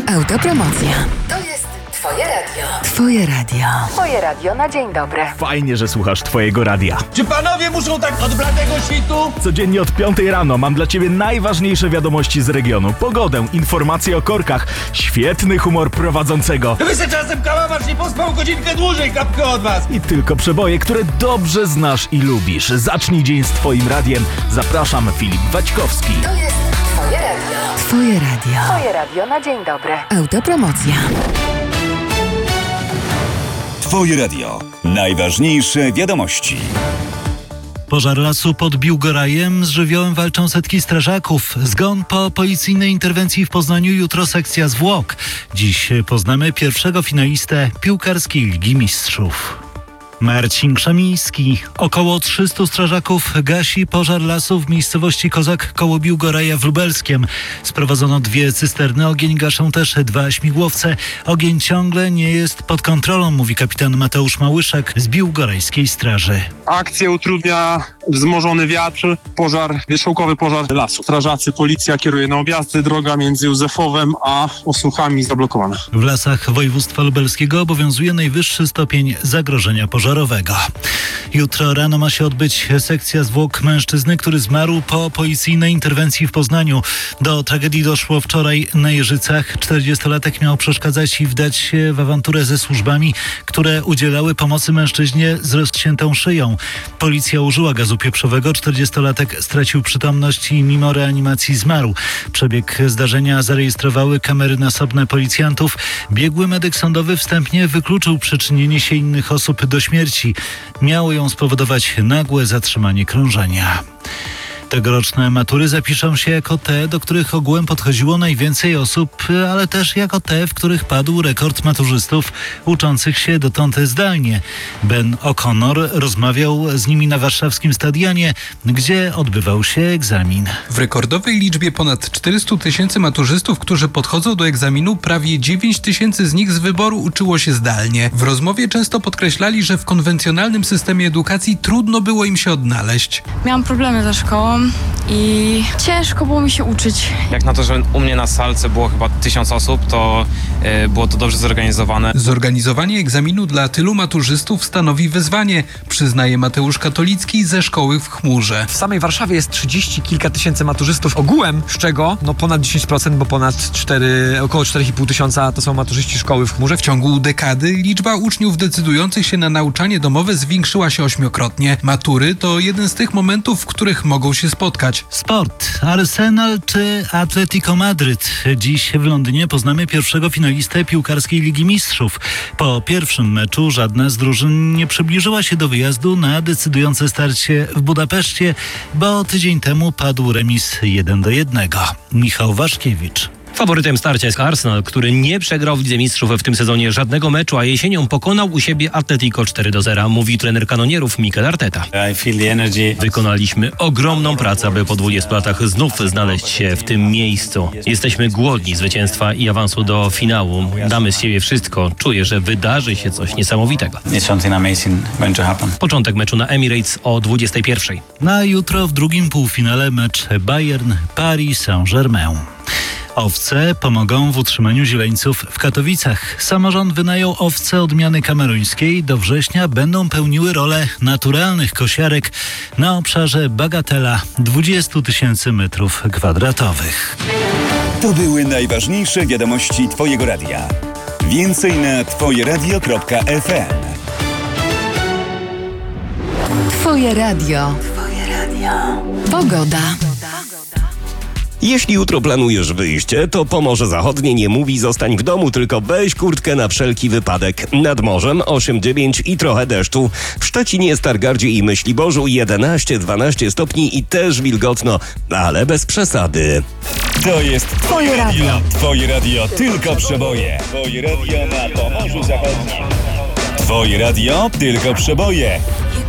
Autopromocja. To jest Twoje radio. Twoje radio. Twoje radio na dzień dobry. Fajnie, że słuchasz Twojego radia. Czy panowie muszą tak od bladego świtu? Codziennie od 5 rano mam dla Ciebie najważniejsze wiadomości z regionu. Pogodę, informacje o korkach, świetny humor prowadzącego. Wy se czasem kałamarz nie pospał godzinkę dłużej, kapkę od was. I tylko przeboje, które dobrze znasz i lubisz. Zacznij dzień z Twoim radiem. Zapraszam, Filip Waćkowski. To jest Twoje radio. Twoje radio. Twoje radio na dzień dobry. Autopromocja. Twoje radio. Najważniejsze wiadomości. Pożar lasu pod Biłgorajem. Z żywiołem walczą setki strażaków. Zgon po policyjnej interwencji w Poznaniu. Jutro sekcja zwłok. Dziś poznamy pierwszego finalistę piłkarskiej Ligi Mistrzów. Marcin Krzemiński. Około 300 strażaków gasi pożar lasu w miejscowości Kozak koło Biłgoraja w Lubelskiem. Sprowadzono 2 cysterny, ogień gaszą też 2 śmigłowce. Ogień ciągle nie jest pod kontrolą, mówi kapitan Mateusz Małyszak z Biłgorajskiej Straży. Akcję utrudnia wzmożony wiatr, wierzchołkowy pożar lasu. Strażacy, policja kieruje na objazdy, droga między Józefowem a Osłuchami zablokowana. W lasach województwa lubelskiego obowiązuje najwyższy stopień zagrożenia pożarowego. Jutro rano ma się odbyć sekcja zwłok mężczyzny, który zmarł po policyjnej interwencji w Poznaniu. Do tragedii doszło wczoraj na Jeżycach. 40-latek miał przeszkadzać i wdać się w awanturę ze służbami, które udzielały pomocy mężczyźnie z rozciętą szyją. Policja użyła gazu pieprzowego. 40-latek stracił przytomność i mimo reanimacji zmarł. Przebieg zdarzenia zarejestrowały kamery nasobne policjantów. Biegły medyk sądowy wstępnie wykluczył przyczynienie się innych osób do śmierci. Miało ją spowodować nagłe zatrzymanie krążenia. Tegoroczne matury zapiszą się jako te, do których ogółem podchodziło najwięcej osób, ale też jako te, w których padł rekord maturzystów uczących się dotąd zdalnie. Ben O'Connor rozmawiał z nimi na warszawskim stadionie, gdzie odbywał się egzamin. W rekordowej liczbie ponad 400 000 maturzystów, którzy podchodzą do egzaminu, prawie 9 000 z nich z wyboru uczyło się zdalnie. W rozmowie często podkreślali, że w konwencjonalnym systemie edukacji trudno było im się odnaleźć. Miałam problemy ze szkołą i ciężko było mi się uczyć. Jak na to, że u mnie na salce było chyba 1000 osób, to było to dobrze zorganizowane. Zorganizowanie egzaminu dla tylu maturzystów stanowi wyzwanie, przyznaje Mateusz Katolicki ze szkoły w Chmurze. W samej Warszawie jest 30 kilka tysięcy maturzystów ogółem, z czego ponad 10%, bo około 4,5 tysiąca to są maturzyści szkoły w Chmurze. W ciągu dekady liczba uczniów decydujących się na nauczanie domowe zwiększyła się 8-krotnie. Matury to jeden z tych momentów, w których mogą się spotkać. Sport. Arsenal czy Atletico Madryt? Dziś w Londynie poznamy pierwszego finalistę piłkarskiej Ligi Mistrzów. Po pierwszym meczu żadna z drużyn nie przybliżyła się do wyjazdu na decydujące starcie w Budapeszcie, bo tydzień temu padł remis 1-1. Michał Waszkiewicz. Faworytem starcia jest Arsenal, który nie przegrał w Lidze Mistrzów w tym sezonie żadnego meczu, a jesienią pokonał u siebie Atletico 4-0, mówi trener kanonierów Mikel Arteta. Wykonaliśmy ogromną pracę, aby po 20 latach znów znaleźć się w tym miejscu. Jesteśmy głodni zwycięstwa i awansu do finału. Damy z siebie wszystko. Czuję, że wydarzy się coś niesamowitego. Początek meczu na Emirates o 21:00. Na jutro w drugim półfinale mecz Bayern-Paris Saint-Germain. Owce pomogą w utrzymaniu zieleńców w Katowicach. Samorząd wynajął owce odmiany kameruńskiej. Do września będą pełniły rolę naturalnych kosiarek na obszarze bagatela 20 000 metrów kwadratowych. To były najważniejsze wiadomości Twojego radia. Więcej na twojeradio.fm. Twoje radio. Twoje radio. Pogoda. Jeśli jutro planujesz wyjście, to Pomorze Zachodnie nie mówi zostań w domu, tylko weź kurtkę na wszelki wypadek. Nad morzem 8-9 i trochę deszczu. W Szczecinie, Stargardzie i Myśliborzu 11-12 stopni i też wilgotno, ale bez przesady. To jest Twoje radio. Twoje radio tylko przeboje. Twoje radio na Pomorzu Zachodnim. Twoje radio tylko przeboje.